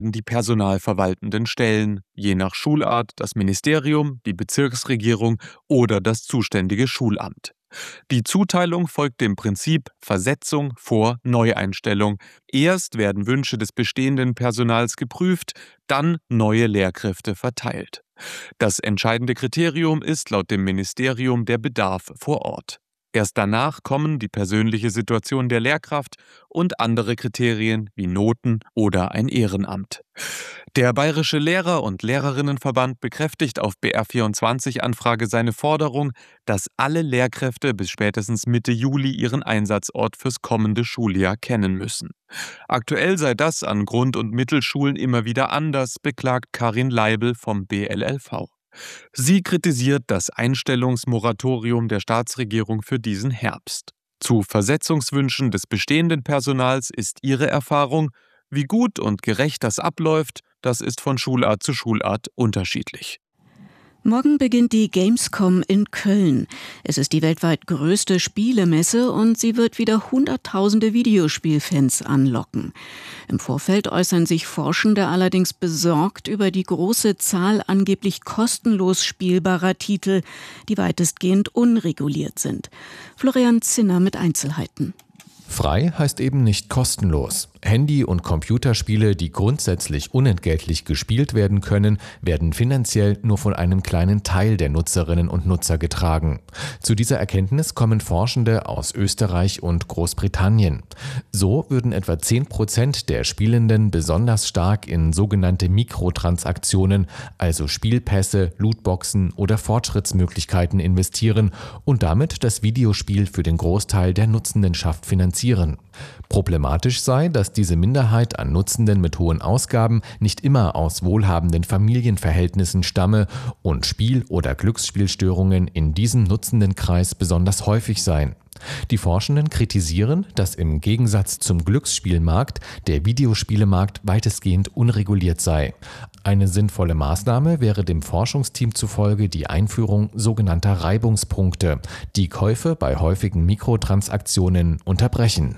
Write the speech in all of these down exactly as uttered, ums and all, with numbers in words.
die personalverwaltenden Stellen, je nach Schulart das Ministerium, die Bezirksregierung oder das zuständige Schulamt. Die Zuteilung folgt dem Prinzip Versetzung vor Neueinstellung. Erst werden Wünsche des bestehenden Personals geprüft, dann neue Lehrkräfte verteilt. Das entscheidende Kriterium ist laut dem Ministerium der Bedarf vor Ort. Erst danach kommen die persönliche Situation der Lehrkraft und andere Kriterien wie Noten oder ein Ehrenamt. Der Bayerische Lehrer- und Lehrerinnenverband bekräftigt auf B R vierundzwanzig-Anfrage seine Forderung, dass alle Lehrkräfte bis spätestens Mitte Juli ihren Einsatzort fürs kommende Schuljahr kennen müssen. Aktuell sei das an Grund- und Mittelschulen immer wieder anders, beklagt Karin Leibel vom B L L V. Sie kritisiert das Einstellungsmoratorium der Staatsregierung für diesen Herbst. Zu Versetzungswünschen des bestehenden Personals ist ihre Erfahrung, wie gut und gerecht das abläuft, das ist von Schulart zu Schulart unterschiedlich. Morgen beginnt die Gamescom in Köln. Es ist die weltweit größte Spielemesse und sie wird wieder hunderttausende Videospielfans anlocken. Im Vorfeld äußern sich Forschende allerdings besorgt über die große Zahl angeblich kostenlos spielbarer Titel, die weitestgehend unreguliert sind. Florian Zinner mit Einzelheiten. Frei heißt eben nicht kostenlos. Handy- und Computerspiele, die grundsätzlich unentgeltlich gespielt werden können, werden finanziell nur von einem kleinen Teil der Nutzerinnen und Nutzer getragen. Zu dieser Erkenntnis kommen Forschende aus Österreich und Großbritannien. So würden etwa zehn Prozent der Spielenden besonders stark in sogenannte Mikrotransaktionen, also Spielpässe, Lootboxen oder Fortschrittsmöglichkeiten investieren und damit das Videospiel für den Großteil der Nutzendenschaft finanzieren. Problematisch sei, dass diese Minderheit an Nutzenden mit hohen Ausgaben nicht immer aus wohlhabenden Familienverhältnissen stamme und Spiel- oder Glücksspielstörungen in diesem Nutzendenkreis besonders häufig seien. Die Forschenden kritisieren, dass im Gegensatz zum Glücksspielmarkt der Videospielemarkt weitestgehend unreguliert sei. Eine sinnvolle Maßnahme wäre dem Forschungsteam zufolge die Einführung sogenannter Reibungspunkte, die Käufe bei häufigen Mikrotransaktionen unterbrechen.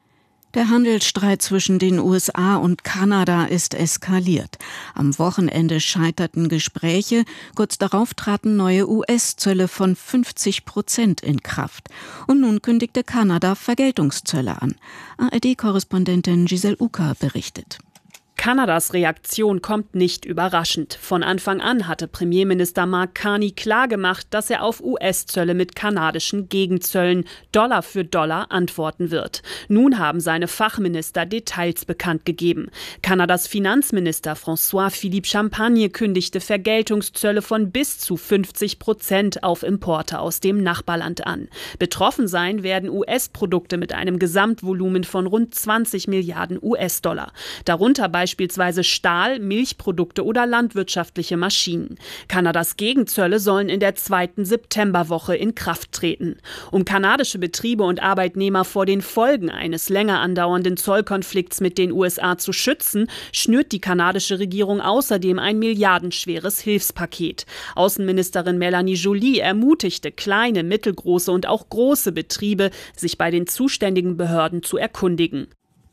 Der Handelsstreit zwischen den U S A und Kanada ist eskaliert. Am Wochenende scheiterten Gespräche, kurz darauf traten neue U S-Zölle von fünfzig Prozent in Kraft. Und nun kündigte Kanada Vergeltungszölle an. A R D-Korrespondentin Giselle Uka berichtet. Kanadas Reaktion kommt nicht überraschend. Von Anfang an hatte Premierminister Mark Carney klargemacht, dass er auf U S-Zölle mit kanadischen Gegenzöllen Dollar für Dollar antworten wird. Nun haben seine Fachminister Details bekannt gegeben. Kanadas Finanzminister François-Philippe Champagne kündigte Vergeltungszölle von bis zu fünfzig Prozent auf Importe aus dem Nachbarland an. Betroffen sein werden U S-Produkte mit einem Gesamtvolumen von rund zwanzig Milliarden U S-Dollar. Darunter bei beispielsweise Stahl, Milchprodukte oder landwirtschaftliche Maschinen. Kanadas Gegenzölle sollen in der zweiten Septemberwoche in Kraft treten. Um kanadische Betriebe und Arbeitnehmer vor den Folgen eines länger andauernden Zollkonflikts mit den U S A zu schützen, schnürt die kanadische Regierung außerdem ein milliardenschweres Hilfspaket. Außenministerin Melanie Joly ermutigte kleine, mittelgroße und auch große Betriebe, sich bei den zuständigen Behörden zu erkundigen.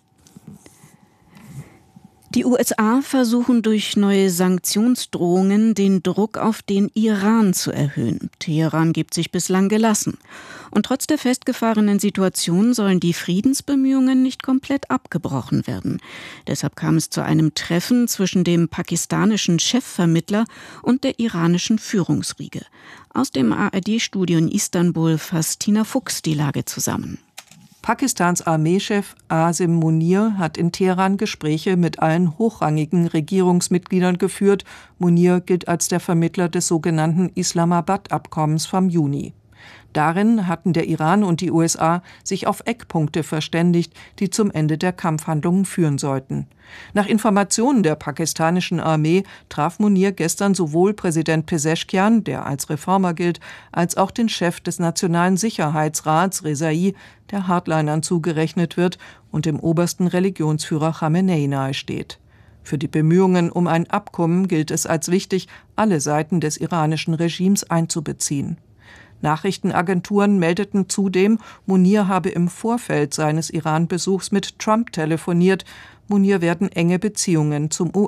Die U S A versuchen durch neue Sanktionsdrohungen den Druck auf den Iran zu erhöhen. Teheran gibt sich bislang gelassen. Und trotz der festgefahrenen Situation sollen die Friedensbemühungen nicht komplett abgebrochen werden. Deshalb kam es zu einem Treffen zwischen dem pakistanischen Chefvermittler und der iranischen Führungsriege. Aus dem A R D-Studio in Istanbul fasst Tina Fuchs die Lage zusammen. Pakistans Armeechef Asim Munir hat in Teheran Gespräche mit allen hochrangigen Regierungsmitgliedern geführt. Munir gilt als der Vermittler des sogenannten Islamabad-Abkommens vom Juni. Darin hatten der Iran und die U S A sich auf Eckpunkte verständigt, die zum Ende der Kampfhandlungen führen sollten. Nach Informationen der pakistanischen Armee traf Munir gestern sowohl Präsident Pezeshkian, der als Reformer gilt, als auch den Chef des Nationalen Sicherheitsrats, Rezai, der Hardlinern zugerechnet wird und dem obersten Religionsführer Khamenei nahesteht. Für die Bemühungen um ein Abkommen gilt es als wichtig, alle Seiten des iranischen Regimes einzubeziehen. Nachrichtenagenturen meldeten zudem, Munir habe im Vorfeld seines Iran-Besuchs mit Trump telefoniert. Munir werden enge Beziehungen zum U